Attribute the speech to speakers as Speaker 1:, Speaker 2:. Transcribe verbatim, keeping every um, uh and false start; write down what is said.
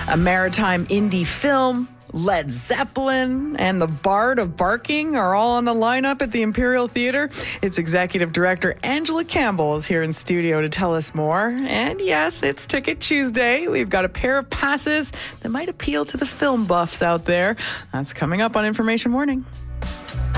Speaker 1: A maritime indie film, Led Zeppelin, and the Bard of Barking are all on the lineup at the Imperial Theater. Its executive director, Angela Campbell, is here in studio to tell us more. And yes, it's Ticket Tuesday. We've got a pair of passes that might appeal to the film buffs out there. That's coming up on Information Morning.